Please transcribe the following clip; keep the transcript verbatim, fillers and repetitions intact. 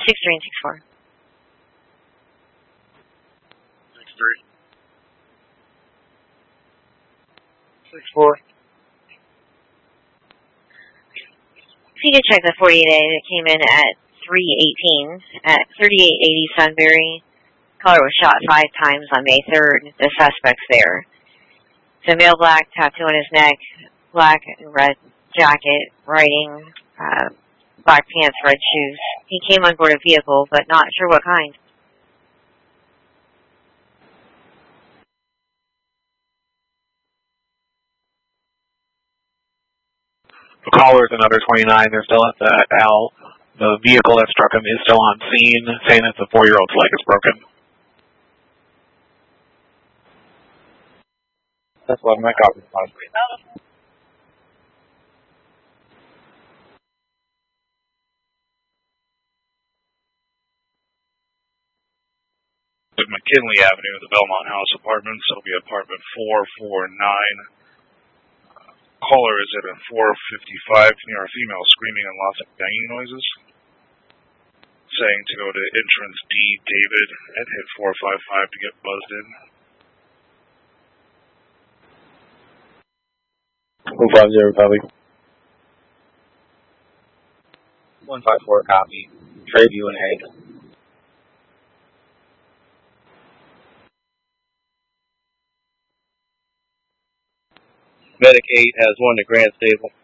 six three and six four. six three. six four. If you could check the forty-eight A that came in at three eighteen at thirty-eight eighty Sunbury. Caller was shot five times on May third. The suspect's there. It's a male, black, tattoo on his neck, black and red jacket, riding, uh, black pants, red shoes. He came on board a vehicle, but not sure what kind. The caller is another twenty-nine. They're still at the L. The vehicle that struck him is still on scene, saying that the four-year-old's leg is broken. That's what my copy is. McKinley Avenue, the Belmont House Apartments. It'll be apartment four four nine. Uh, caller is at a four fifty-five near a female screaming and lots of banging noises. Saying to go to entrance D, David, and hit four five five to get buzzed in. four five zero, copy. one five four, copy. Trade you and Hague. Medic eight has one to Grand Stable.